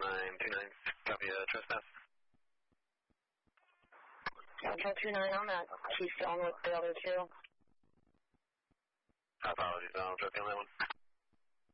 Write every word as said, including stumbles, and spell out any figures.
nine two nine, copy a trespass. Central two nine on that. Keystone with the other two. Apologies, I'll drop you on that one.